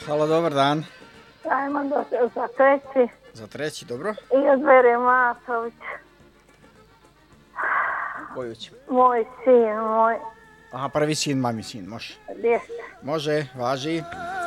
Halo, dobar dan. Ajmo za treći. Za treći, dobro? I od Vere Masović. Koju će? Moj sin, moj Aha, prvi sin, mami sin, može. djece. Može, važi.